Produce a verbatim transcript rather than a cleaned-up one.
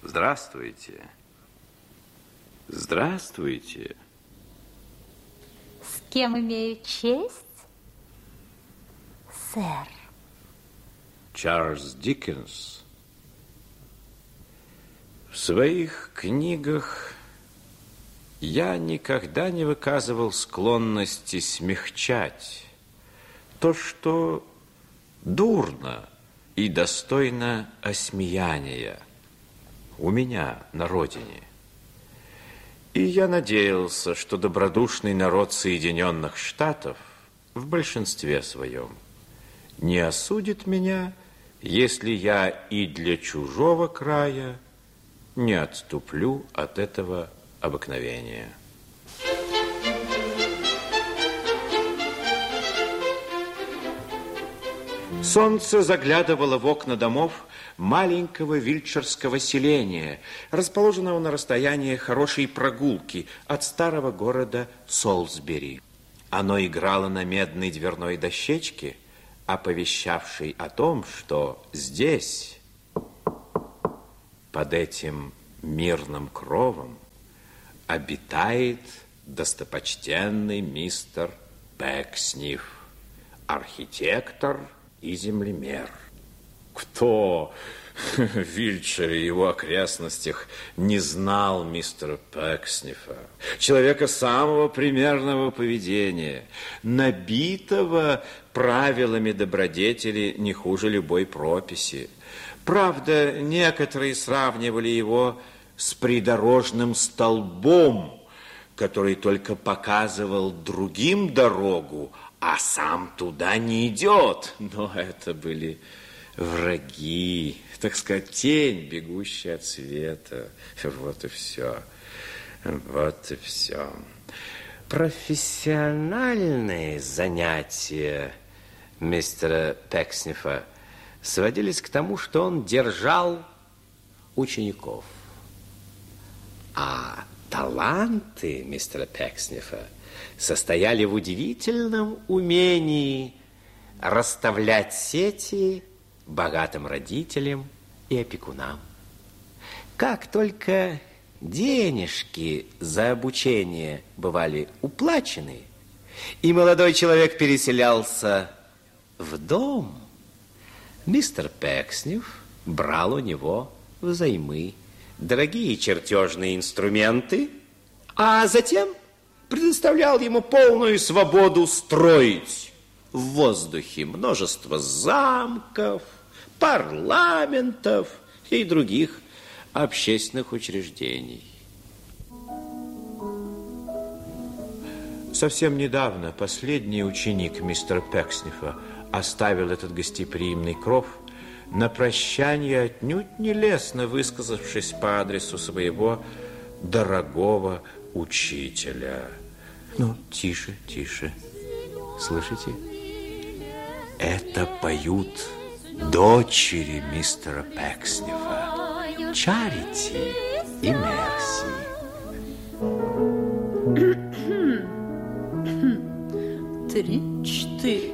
Здравствуйте. Здравствуйте. С кем имею честь, сэр? Чарльз Диккенс. В своих книгах я никогда не выказывал склонности смягчать то, что дурно и достойно осмеяния у меня на родине. И я надеялся, что добродушный народ Соединенных Штатов в большинстве своем не осудит меня, если я и для чужого края не отступлю от этого обыкновения. Солнце заглядывало в окна домов маленького вильтширского селения, расположенного на расстоянии хорошей прогулки от старого города Солсбери. Оно играло на медной дверной дощечке, оповещавшей о том, что здесь, под этим мирным кровом, обитает достопочтенный мистер Пексниф, архитектор и землемер. Кто в Вильтшире и его окрестностях не знал мистера Пекснифа, человека самого примерного поведения, набитого правилами добродетели не хуже любой прописи. Правда, некоторые сравнивали его с придорожным столбом, который только показывал другим дорогу, а сам туда не идет. Но это были враги, так сказать, тень, бегущая от света. Вот и все. Вот и все. Профессиональные занятия мистера Пекснифа сводились к тому, что он держал учеников. А таланты мистера Пекснифа состояли в удивительном умении расставлять сети богатым родителям и опекунам. Как только денежки за обучение бывали уплачены, и молодой человек переселялся в дом, мистер Пексниф брал у него взаймы дорогие чертежные инструменты, а затем предоставлял ему полную свободу строить в воздухе множество замков, парламентов и других общественных учреждений. Совсем недавно последний ученик мистера Пекснифа оставил этот гостеприимный кров, на прощание отнюдь не лестно высказавшись по адресу своего дорогого учителя. Ну, тише, тише. Слышите? Это поют дочери мистера Пекснифа, Чарити и Мерси. Три, четыре.